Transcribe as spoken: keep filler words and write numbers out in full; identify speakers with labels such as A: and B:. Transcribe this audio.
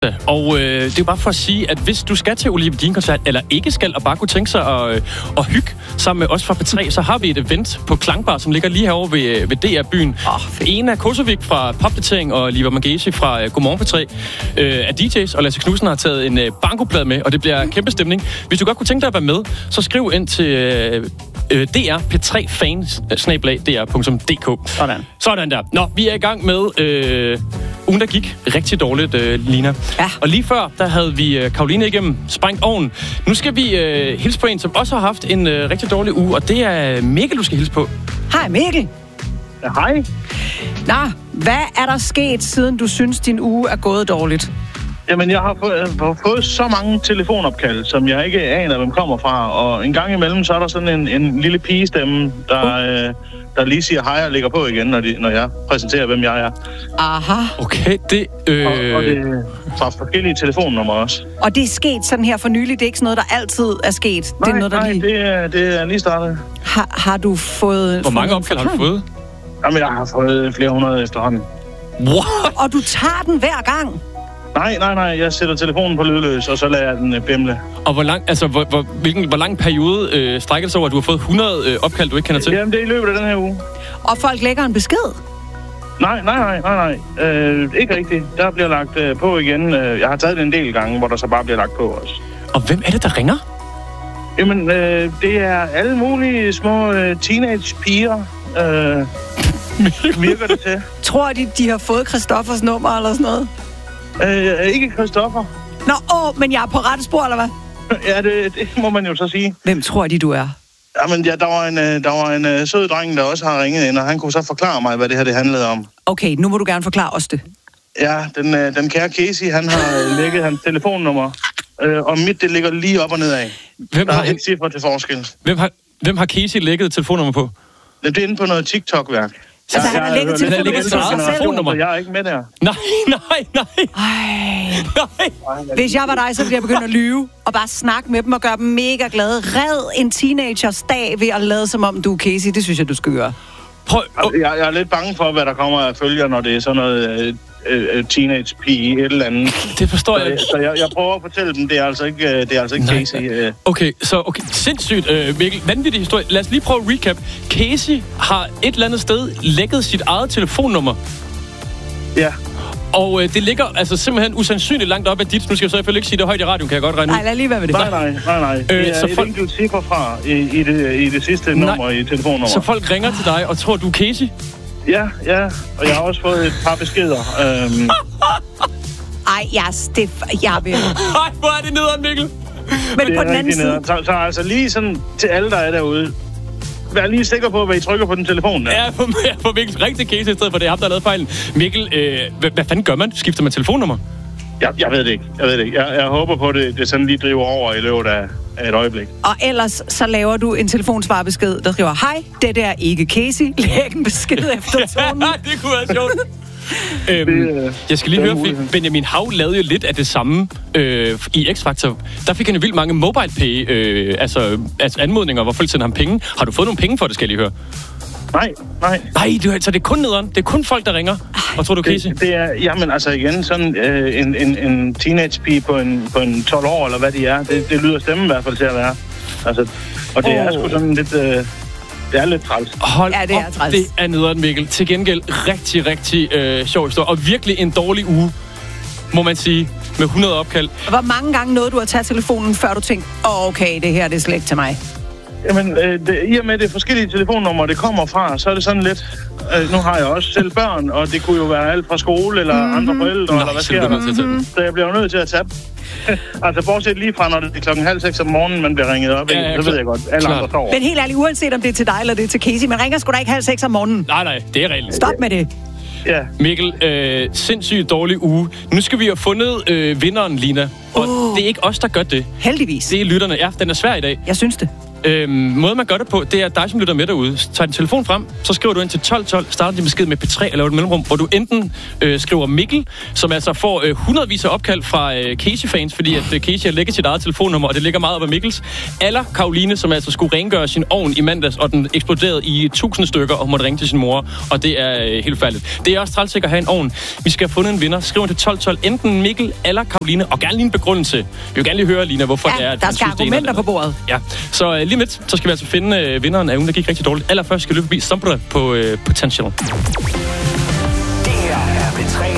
A: Og øh, det er jo bare for at sige, at hvis du skal til Olivia Dean-koncert, eller ikke skal, og bare kunne tænke sig at, øh, at hygge sammen med os fra P tre, så har vi et event på Klangbar, som ligger lige herovre ved, ved D R-byen. Oh, en af Kosovik fra Popdatering og Liva Magesi fra øh, Godmorgen P tre øh, er D J's, og Lasse Knudsen har taget en øh, bankoplade med, og det bliver kæmpe stemning. Hvis du godt kunne tænke dig at være med, så skriv ind til øh, øh, D R P tre fans snabel-a d r punktum d k.
B: Sådan.
A: Sådan der. Nå, vi er i gang med øh, ugen, der gik rigtig dårligt, øh, Lina.
B: Ja.
A: Og lige før, der havde vi øh, Karoline igennem sprængt ovnen. Nu skal vi øh, hilse på en, som også har haft en øh, rigtig dårlig uge, og det er Mikkel, du skal hilse på.
B: Hej Mikkel.
C: Ja, hej.
B: Nå, hvad er der sket, siden du synes, din uge er gået dårligt?
C: Jamen, jeg har fået, jeg har fået så mange telefonopkald, som jeg ikke aner, hvem kommer fra. Og en gang imellem, så er der sådan en, en lille pigestemme, der, uh. øh, der lige siger hej og lægger på igen, når, de, når jeg præsenterer, hvem jeg er.
B: Aha.
A: Okay, det... Øh...
C: Og, og det er fra forskellige telefonnumre også.
B: Og det er sket sådan her for nylig? Det er ikke sådan noget, der altid er sket?
C: Nej,
B: det er noget, der
C: nej
B: lige...
C: det, er, det er lige startet.
B: Har, har du fået...
A: Hvor mange opkald har du fået?
C: Jamen, jeg har fået flere hundrede efterhånden.
A: What?
B: Og du tager den hver gang?
C: Nej, nej, nej. Jeg sætter telefonen på lydløs, og så lader jeg den øh, bimle.
A: Og hvor lang, altså, hvor, hvor, hvilken, hvor lang periode øh, strækker det sig over, at du har fået hundrede øh, opkald, du ikke kender til?
C: Jamen, det er i løbet af den her uge.
B: Og folk lægger en besked?
C: Nej, nej, nej, nej, nej. Øh, ikke rigtigt. Der bliver lagt øh, på igen. Jeg har taget det en del gange, hvor der så bare bliver lagt på også.
A: Og hvem er det, der ringer?
C: Jamen, øh, det er alle mulige små øh, teenage-piger, øh, virker det til.
B: Tror de, de har fået Christoffers nummer eller sådan noget?
C: Øh, ikke Christoffer.
B: Nå, åh, men jeg er på rette spor, eller hvad?
C: Ja, det, det må man jo så sige.
B: Hvem tror de, du er?
C: Jamen, ja, der var en, der var en uh, sød dreng, der også har ringet ind, og han kunne så forklare mig, hvad det her det handlede om.
B: Okay, nu må du gerne forklare os det.
C: Ja, den, uh, den kære Casey, han har lægget hans telefonnummer, uh, og mit, det ligger lige op og nedad.
A: Hvem
C: der
A: har,
C: er et cifre til forskel.
A: Hvem har, hvem har Casey lægget telefonnummer på?
C: Det er inde på noget TikTok-værk.
B: Så altså, han har lægget telefonnummer
A: til sig selv?
C: Jeg er ikke med der.
A: Nej, nej, nej.
B: Ej. Nej. Hvis jeg var dig, så ville jeg begynde at lyve og bare snakke med dem og gøre dem mega glade. Red en teenagers dag ved at lade som om du er Casey. Det synes jeg, du skal gøre.
A: Prøv,
C: altså, jeg, jeg er lidt bange for, hvad der kommer af følger, når det er sådan noget uh, uh, teenage-pige, et eller andet.
A: Det forstår jeg ikke.
C: Så jeg, jeg prøver at fortælle dem, det er altså ikke, det er altså ikke Casey. Uh.
A: Okay, så okay, sindssygt, uh, Mikkel. Vanvittig historie. Lad os lige prøve at recap. Casey har et eller andet sted lækket sit eget telefonnummer.
C: Ja.
A: Og øh, det ligger altså simpelthen usandsynligt langt op ad dit. Nu skal jeg så selvfølgelig ikke sige det højt i radioen, kan jeg godt regne ud.
B: Nej, lad lige være med det.
C: Nej, nej, nej, nej. Det
A: øh,
C: er
A: så
C: et
A: folk...
C: enkelt cifre fra i, i, det, i det sidste nej. nummer i telefonnummer.
A: Så folk ringer til dig og tror, du er Casey?
C: Ja, ja. Og jeg har også fået et par beskeder. Øhm...
B: Ej, jeg er stif. Jeg vil...
A: Ej, hvor er det nederen, Mikkel.
B: Men det på den anden side...
C: Så, så altså lige sådan til alle, der er derude. Vær lige sikker på, hvad I trykker på den telefon der.
A: Ja, for, for Mikkel. Ring til Casey i stedet for det. Jeg har der lavet fejlen. Mikkel, øh, hvad, hvad fanden gør man? Skifter man telefonnummer?
C: Jeg, jeg ved det ikke. Jeg ved det ikke. Jeg, jeg håber på, det det sådan lige driver over i løbet af, af et øjeblik.
B: Og ellers så laver du en telefonsvarbesked, der skriver, hej, det der er ikke Casey. Læg en besked efter tonen.
A: Ja, det kunne være sjovt. øhm, jeg skal lige høre, Benjamin Hav lavede jo lidt af det samme øh, i X-Factor. Der fik han jo vildt mange MobilePay, øh, altså, altså anmodninger, hvor folk sender ham penge. Har du fået nogle penge for det, skal jeg lige høre?
C: Nej, nej.
A: Nej, du, så det er kun nederen. Det er kun folk, der ringer. Og tror du, Casey?
C: Det, det er, jamen altså igen, sådan øh, en, en, en teenage-pige på en, på en tolv år, eller hvad de er, det, det lyder stemmen i hvert fald til at være. Altså, og det oh. er sgu sådan lidt... Øh, det er lidt træls.
A: Hold
B: ja, det er
A: op,
B: træls.
A: Det er nederen, Mikkel. Til gengæld rigtig, rigtig øh, sjov historie. Og virkelig en dårlig uge, må man sige, med hundrede opkald.
B: Hvor mange gange nåede du at tage telefonen, før du tænkte, åh, oh, okay, det her det er slet ikke til mig?
C: Jamen, øh, det, i og med det forskellige telefonnumre, det kommer fra, så er det sådan lidt... Øh, nu har jeg også selv børn, og det kunne jo være alt fra skole, eller mm-hmm. andre forældre,
A: Nej,
C: eller hvad sker der?
A: Mm-hmm.
C: Så jeg bliver jo nødt til at tage altså, bortset lige fra, når det er klokken halv seks om morgenen, man bliver ringet op, ja, ja, så klar. Ved jeg godt, alle klar. Andre sover.
B: Men helt ærligt, uanset om det er til dig, eller det er til Casey, man ringer sgu da ikke halv seks om morgenen.
A: Nej, nej, det er reelt.
B: Stop med det.
C: Ja.
A: Mikkel, øh, sindssygt dårlig uge. Nu skal vi have fundet øh, vinderen, Lina. Og uh. det er ikke os, der gør det.
B: Heldigvis.
A: Det er lytterne. Ja, den er svær i dag.
B: Jeg synes det.
A: Øhm, måden man gør det på, det er dig, som lytter med derude. Tag din telefon frem, så skriver du ind til tolv tolv, starter din besked med P tre eller et mellemrum, hvor du enten øh, skriver Mikkel, som altså får øh, hundredvis af opkald fra øh, Casey-fans, fordi at øh, Casey har lægget sit eget telefonnummer, og det ligger meget op af Mikkels. Eller Karoline, som altså skulle rengøre sin ovn i mandags, og den eksploderede i tusind stykker, og måtte ringe til sin mor, og det er øh, helt færdigt. Det er også træls at have en ovn. Vi skal have fundet en vinder. Skriv til tolv tolv, enten Mikkel eller Karoline, og gerne lige en begrundelse. Vi vil gerne lige høre, Lina, hvorfor
B: ja,
A: det er, at
B: der skal argumenter på bordet.
A: Ja, så øh, lige lidt, så skal vi altså finde øh, vinderen af ugen, der gik rigtig dårligt. Allerførst skal vi løbe forbi Sombra på øh, Potential.
D: Det her er P tre